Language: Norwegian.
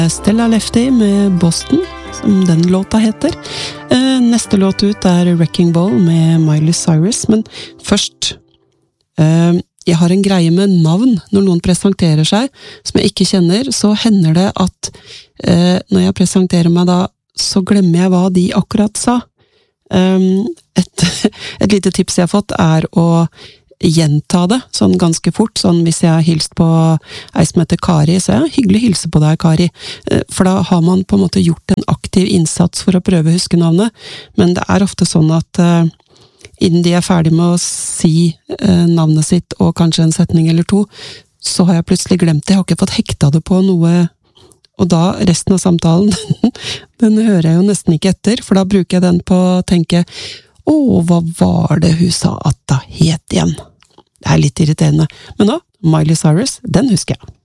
Stella Lefty med Boston, som den låta heter. Neste låt ut Wrecking Ball med Miley Cyrus, men først jeg har en greie med navn. Når noen presenterer seg som jeg ikke kjenner, så hender det at når jeg presenterer meg da, så glemmer jeg hva de akkurat sa. Et lite tips jeg har fått å gjenta det, sånn ganske fort, sånn hvis jeg har hilst på ei som heter Kari, så ja, hyggelig hilse på deg, Kari, for da har man på en måte gjort en aktiv innsats for å prøve å huske navnet, men det ofte sånn at innen de ferdig med å si navnet sitt og kanskje en setning eller to, så har jeg plutselig glemt det, jeg har ikke fått hekta det på noe, og da resten av samtalen, den hører jeg jo nesten ikke etter, for da bruker jeg den på å tenke, hva var det hun sa at det het igjen? Det litt irriterende, men nå, Miley Cyrus, den husker jeg.